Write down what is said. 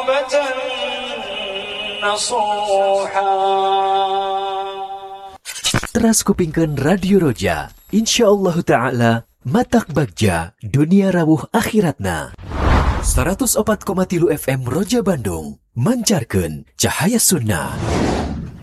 توبة نصوحا. Teras kupingkeun Radio Roja, insyaallah ta'ala matak bagja dunia rawuh akhiratna. 104,3 FM Roja Bandung mancarkeun cahaya sunnah.